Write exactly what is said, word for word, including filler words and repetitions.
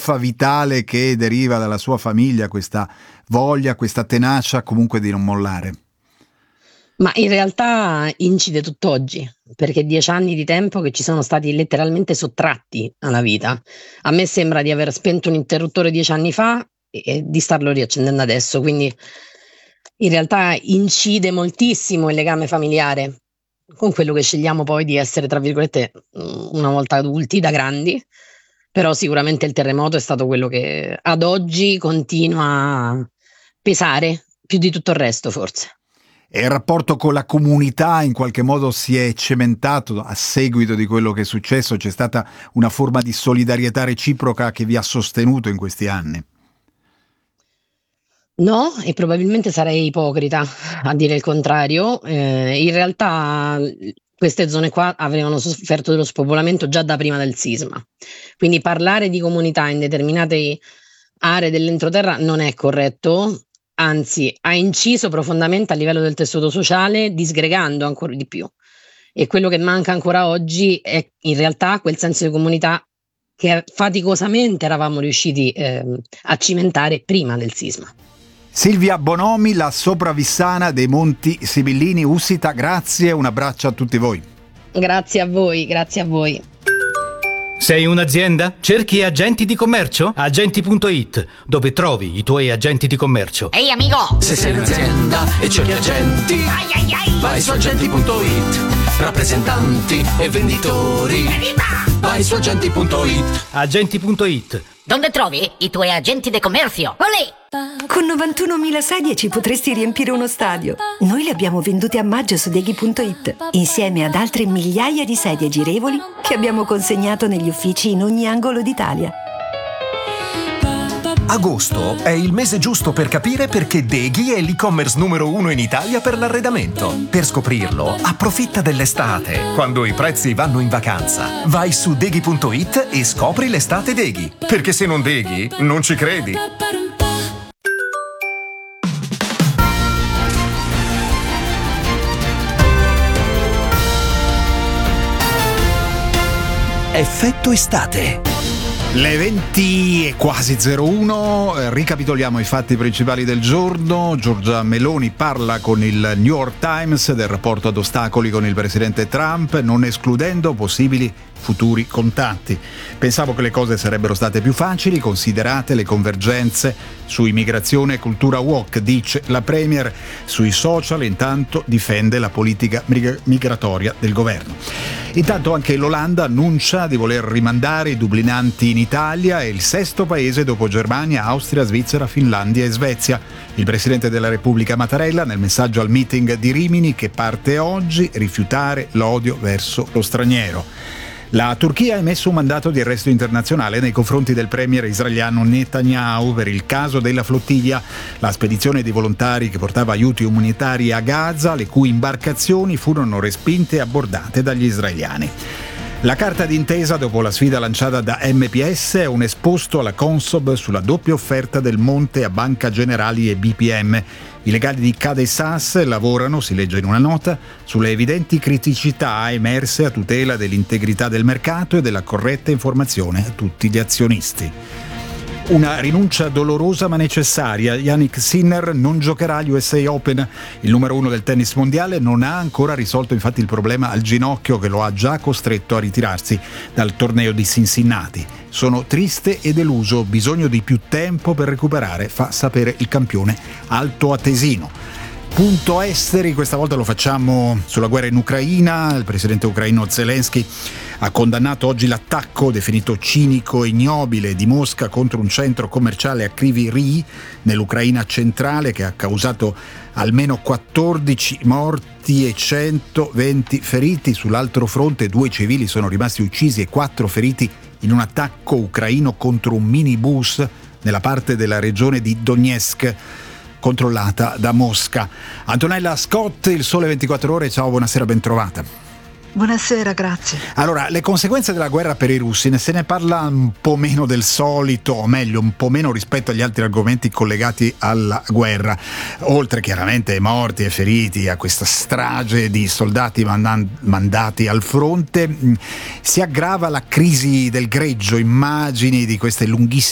trionfa vitale che deriva dalla sua famiglia, questa voglia, questa tenacia comunque di non mollare? Ma in realtà incide tutt'oggi, perché dieci anni di tempo che ci sono stati letteralmente sottratti alla vita. A me sembra di aver spento un interruttore dieci anni fa e di starlo riaccendendo adesso, quindi in realtà incide moltissimo il legame familiare con quello che scegliamo poi di essere, tra virgolette, una volta adulti, da grandi. Però sicuramente il terremoto è stato quello che ad oggi continua a pesare più di tutto il resto, forse. E il rapporto con la comunità in qualche modo si è cementato a seguito di quello che è successo? C'è stata una forma di solidarietà reciproca che vi ha sostenuto in questi anni? No, e probabilmente sarei ipocrita a dire il contrario. Eh, in realtà queste zone qua avevano sofferto dello spopolamento già da prima del sisma. Quindi parlare di comunità in determinate aree dell'entroterra non è corretto. Anzi, ha inciso profondamente a livello del tessuto sociale, disgregando ancora di più. E quello che manca ancora oggi è in realtà quel senso di comunità che faticosamente eravamo riusciti eh, a cimentare prima del sisma. Silvia Bonomi, la sopravvissana dei Monti Sibillini Ussita, grazie, un abbraccio a tutti voi. Grazie a voi, grazie a voi. Sei un'azienda? Cerchi agenti di commercio? Agenti punto it, dove trovi i tuoi agenti di commercio. Ehi amico! Se sei un'azienda e cerchi agenti, Ai ai ai! vai su agenti punto it. Rappresentanti e venditori, Evviva! vai su agenti punto it. Agenti punto it. Dove trovi i tuoi agenti di commercio? Olè! Con novantunomila sedie ci potresti riempire uno stadio. Noi le abbiamo vendute a maggio su Deghi punto it, insieme ad altre migliaia di sedie girevoli che abbiamo consegnato negli uffici in ogni angolo d'Italia. Agosto è il mese giusto per capire perché Deghi è l'e-commerce numero uno in Italia per l'arredamento. Per scoprirlo, approfitta dell'estate, quando i prezzi vanno in vacanza. Vai su Deghi punto it e scopri l'estate Deghi. Perché se non Deghi, non ci credi. Effetto estate. Le venti e quasi zero uno, eh, ricapitoliamo i fatti principali del giorno. Giorgia Meloni parla con il New York Times del rapporto ad ostacoli con il presidente Trump, non escludendo possibili futuri contatti. Pensavo che le cose sarebbero state più facili, considerate le convergenze su immigrazione e cultura woke, dice la Premier. Sui social intanto difende la politica migratoria del governo. Intanto anche l'Olanda annuncia di voler rimandare i dublinanti in Italia, è il sesto paese dopo Germania, Austria, Svizzera, Finlandia e Svezia. Il presidente della Repubblica Mattarella, nel messaggio al meeting di Rimini che parte oggi, rifiutare l'odio verso lo straniero. La Turchia ha emesso un mandato di arresto internazionale nei confronti del premier israeliano Netanyahu per il caso della flottiglia, la spedizione di volontari che portava aiuti umanitari a Gaza, le cui imbarcazioni furono respinte e abbordate dagli israeliani. La carta d'intesa dopo la sfida lanciata da M P S è un esposto alla Consob sulla doppia offerta del Monte a Banca Generali e B P M. I legali di Cade e Sas lavorano, si legge in una nota, sulle evidenti criticità emerse a tutela dell'integrità del mercato e della corretta informazione a tutti gli azionisti. Una rinuncia dolorosa ma necessaria. Yannick Sinner non giocherà agli U S A Open. Il numero uno del tennis mondiale non ha ancora risolto infatti il problema al ginocchio che lo ha già costretto a ritirarsi dal torneo di Cincinnati. Sono triste e deluso, ho bisogno di più tempo per recuperare, fa sapere il campione altoatesino. Punto esteri, questa volta lo facciamo sulla guerra in Ucraina. Il presidente ucraino Zelensky ha condannato oggi l'attacco definito cinico e ignobile di Mosca contro un centro commerciale a Kryvyi Rih nell'Ucraina centrale, che ha causato almeno quattordici morti e centoventi feriti. Sull'altro fronte due civili sono rimasti uccisi e quattro feriti in un attacco ucraino contro un minibus nella parte della regione di Donetsk controllata da Mosca. Antonella Scott, Il Sole ventiquattro Ore, ciao, buonasera, ben trovata. Buonasera, grazie. Allora, le conseguenze della guerra per i russi, ne se ne parla un po' meno del solito, o meglio, un po' meno rispetto agli altri argomenti collegati alla guerra. Oltre chiaramente ai morti e feriti, a questa strage di soldati mandan- mandati al fronte, si aggrava la crisi del greggio, immagini di queste lunghissime